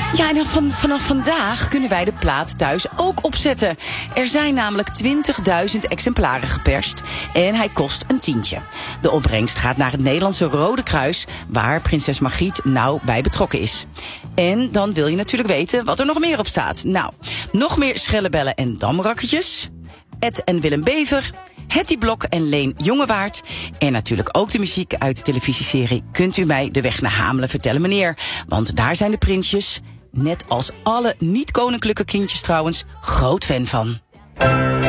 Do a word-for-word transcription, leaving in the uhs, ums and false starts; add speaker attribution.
Speaker 1: Ja, en van, vanaf vandaag kunnen wij de plaat thuis ook opzetten. Er zijn namelijk twintigduizend exemplaren geperst en hij kost een tientje. De opbrengst gaat naar het Nederlandse Rode Kruis, waar prinses Margriet nauw bij betrokken is. En dan wil je natuurlijk weten wat er nog meer op staat. Nou, nog meer schellebellen en damrakketjes. Ed en Willem Bever, Hetty Blok en Leen Jongewaard. En natuurlijk ook de muziek uit de televisieserie Kunt u mij de weg naar Hamelen vertellen, meneer? Want daar zijn de prinsjes, net als alle niet-koninklijke kindjes trouwens, groot fan van.